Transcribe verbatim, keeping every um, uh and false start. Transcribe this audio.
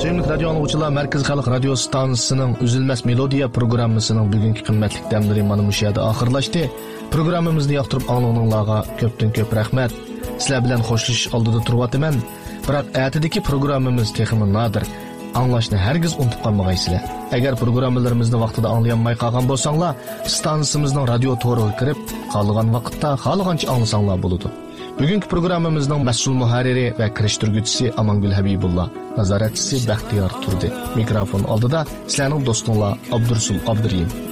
Sevimli radyo anlıqçılar, Merkez Xalq Radio Stansiyasının Üzülməz Melodiya programmasının bugünkü qimmatli dəmləri mana bu yerdə axırlaşdı. Programmamizni yoqtirib anlığınlarga köpdən köp rəhmət. Sizlər bilan xoşlashish oldida turibman. Biroq ertadagi programmamiz texmi nadir. Anglashni hargiz unutib qolmag'aysizlar. Agar programmalarimizni vaqtida anglayolmay qolgan bo'lsanglar, stansiyamizning radio to'riga kirib, qolgan vaqtda xohlagancha anglasanglar bo'ladi. Bugungi programmamizning mas'ul muharriri va kirishtirguvchisi Amangul Habibullah, nazoratchisi Baxtiyor Turdi. Mikrofon oldida sizlarning do'stinglar Abdursul Abduriyim.